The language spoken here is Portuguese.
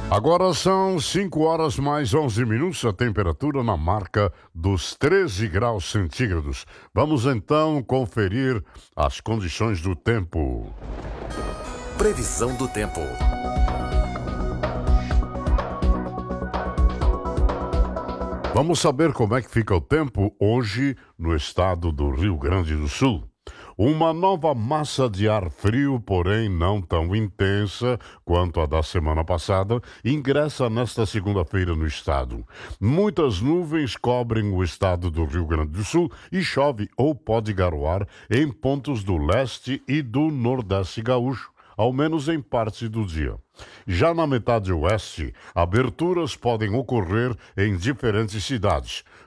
Agora são 5 horas mais 11 minutos, a temperatura na marca dos 13 graus centígrados. Vamos então conferir as condições do tempo. Previsão do tempo. Vamos saber como é que fica o tempo hoje no estado do Rio Grande do Sul. Uma nova massa de ar frio, porém não tão intensa quanto a da semana passada, ingressa nesta segunda-feira no estado. Muitas nuvens cobrem o estado do Rio Grande do Sul e chove ou pode garoar em pontos do leste e do nordeste gaúcho, ao menos em parte do dia. Já na metade oeste, aberturas podem ocorrer em diferentes cidades.